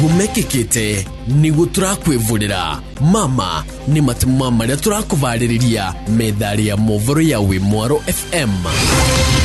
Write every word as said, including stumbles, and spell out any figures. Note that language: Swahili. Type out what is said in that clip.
humekekete nigu turakwivurira mama ni matuma maria turakuvaririria methari ya movoro ya Wimwaro F M.